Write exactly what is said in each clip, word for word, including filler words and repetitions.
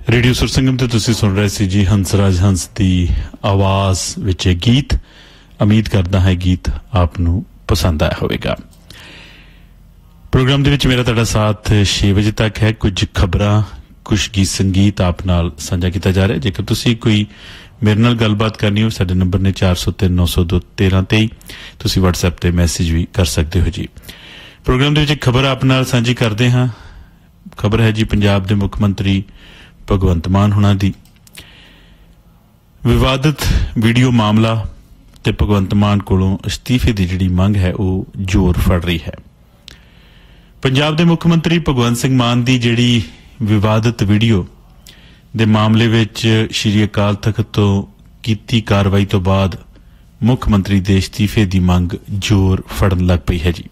Radio Sursangam ते तुसीं सुन रहे सी जी हंसराज हंस दी आवाज़ विच गीत। उम्मीद करदा है गीत आप नूं पसंद आया होवेगा। प्रोग्राम दे विच मेरा तुहाडा साथ छे बजे तक है। कुछ खबरां कुछ गीत संगीत आप नाल साझा कीता जा रहा है। जेकर तुसीं कोई मेरे नाल गलबात करनी हो साडे नंबर ने चार सौ तीन नौ सौ दो तेरह तेई तुसीं WhatsApp ते मैसेज भी कर सकते हो जी। प्रोग्राम दे विच खबर आप नाल साझी करदे हां। खबर है जी पंजाब दे मुख मंत्री भगवंत मान होना दी विवादित वीडियो मामला ते भगवंत मान कोलों इस्तीफे की जिहड़ी मंग है वो जोर फड़ रही है। पंजाब दे मुख मंत्री भगवंत सिंह मान की जिहड़ी विवादित वीडियो दे मामले विच श्री अकाल तख्त तो कीती कार्रवाई तो बाद मुख मंत्री दे इस्तीफे की मंग जोर फड़न लग पई है जी।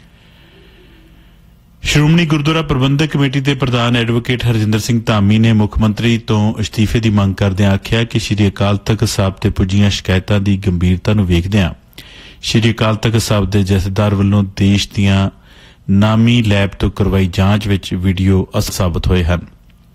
श्रोमणी गुरुद्वारा प्रबंधक कमेटी के प्रधान एडवोकेट हरजिंदर सिंह धामी ने मुख मंत्री तो इस्तीफे की मंग करदे आख्या कि श्री अकाल तख्त साहब ते पुजियां शिकायतां की गंभीरता नूं वेखदिआं श्री अकाल तख्त साहब के जथेदार वल्लों देश दीआं नामी लैब तो करवाई जांच विच वीडियो असाबित होए हन।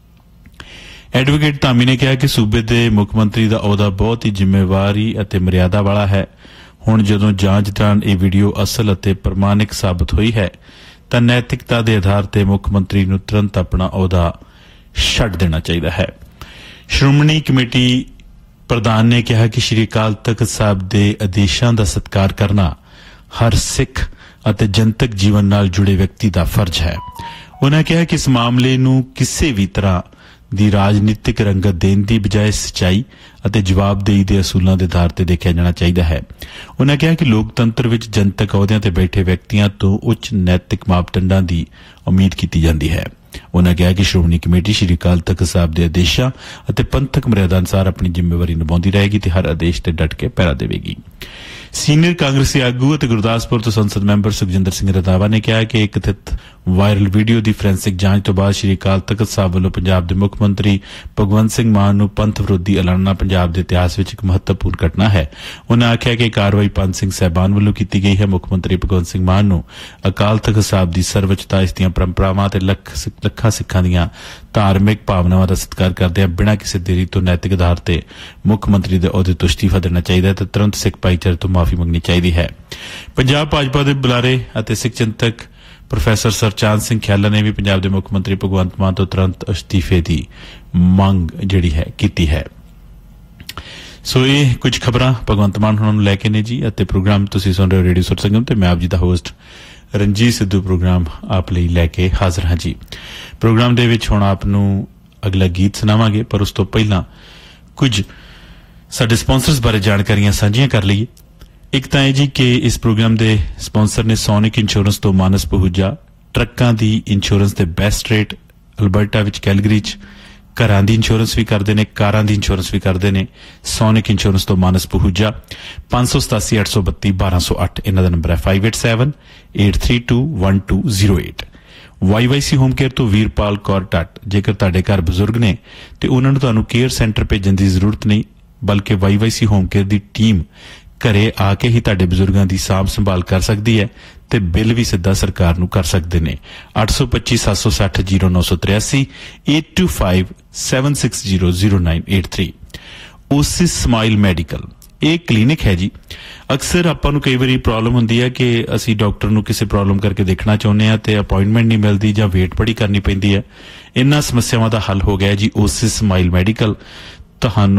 एडवोकेट धामी ने कहा कि सूबे के मुख मंत्री का अहुदा बहुत ही जिम्मेवारी अते मर्यादा वाला है। हुण जदों जांच दौरान यह वीडियो असल अते प्रमाणिक साबित हुई है तां नैतिकता के आधार पर मुख मंत्री नूं तुरंत अपना अहुदा छड्ड देना चाहिए है। श्रोमणी कमेटी प्रधान ने कहा कि श्री अकाल तख्त साहब के आदेशों का सत्कार करना हर सिख अते जनतक जीवन नाल जुड़े व्यक्ति का फर्ज है। उन्होंने कहा कि इस मामले नूं किसी भी तरह दी राजनीतिक रंगत देने की बजाय सच्चाई अते जवाबदेही के असूलों के आधार पर देखा जाना चाहिए है। उन्होंने कहा कि लोकतंत्र विच जनतक अहुदियां ते बैठे व्यक्तियों तो उच्च नैतिक मापदंडां की उम्मीद की जाती है। उन्होंने कहा कि श्रोमणी कमेटी श्री अकाल तख्त साहब के आदेशों अते पंथक मर्यादा अनुसार अपनी जिम्मेवारी निभाती रहेगी ते हर आदेश ते डट के पैरा देवेगी। सीनियर कांग्रेसी आगू अते गुरदासपुर तो संसद मैंबर सुखजिंदर सिंह रंधावा ने कहा कि एक कथित वायरल वीडियो की फोरेंसिक जांच तो बाद श्री अकाल तख्त साहब वालों पंजाब के मुख मंत्री भगवंत सिंह मान नूं पंथ विरोधी ऐलानना पंजाब के इतिहास में एक महत्वपूर्ण घटना है। उन्होंने आख्या कि कार्रवाई पंथ सिंह साहबान वालों की गई है। मुख मंत्री भगवंत सिंह मान नूं अकाल तख्त साहब की सर्वोच्चता इस दीआं परंपरावां ते लख लखां सिखां दीआं धार्मिक भावनावां का सत्कार करदिआं बिना किसी देरी तो नैतिक आधार पर मुख मंत्री के अहुदे तो इस्तीफा देना चाहिए ते तुरंत सिख भाईचारे तो माफी मंगनी चाहिए है। पंजाब भाजपा के बुलारे अते सिख चिंतक प्रोफैसर सरचांद सिंह ख्याला ने भी पंजाब के मुख मंत्री भगवंत मान तो तुरंत इस्तीफे की मंग जिहड़ी है कीती है। सो ये कुछ खबरां भगवंत मान होणां नूं लैके ने जी। अते प्रोग्राम तुसीं सुन रहे हो रेडियो सुरसंगम ते मैं आप जी दा होस्ट रंजीत सिद्धू प्रोग्राम आप लई लैके हाजिर हाँ जी। प्रोग्राम दे विच हुण आप नूं अगला गीत सुणावांगे पर उस तो पहलां कुछ साडे स्पॉन्सर्स बारे जानकारियां साझियां कर लईए। एक तो है जी कि इस प्रोग्राम के स्पॉन्सर ने सोनिक इंश्योरेंस तो मानस पहूजा ट्रकों की इंश्योरेंस के बेस्ट रेट अल्बर्टा विच कैलगरी च घरां दी इंश्योरेंस भी करते हैं कारां दी इंश्योरेंस भी करते हैं। सोनिक इंश्योरेंस तो मानस पहूजा पांच सौ सतासी अठ सौ बत्ती बारह सौ अठ इन्हां दा नंबर है five eight seven eight three to one two zero eight. Y Y C home care तो वीरपाल कौर टट जेकर तुहाडे घर बजुर्ग ने ते उन्हां नूं तुहानूं केयर सेंटर भेजण दी जरूरत नहीं बल्कि Y Y C home care की टीम घरे आके ही तुहाडे बजुर्गों की सांभ संभाल कर सकती है ते बिल भी सीधा सरकार नूं कर सकते हैं। अठ सौ पच्ची सत्त सौ सठ जीरो नौ सौ त्रियासी eight to five seven six zero zero nine eight three. Oasis smile medical एक क्लीनिक है जी। अक्सर आपां नूं कई बारी प्रॉब्लम हुंदी है कि असीं डॉक्टर नूं किसी प्रॉब्लम करके देखना चाहुंदे हां ते अपॉइंटमेंट नहीं मिलती जां वेट बड़ी करनी पैंदी है। इन्हां समस्यावां दा हल हो गया जी ओसिस स्माइल मैडिकल। तुहानूं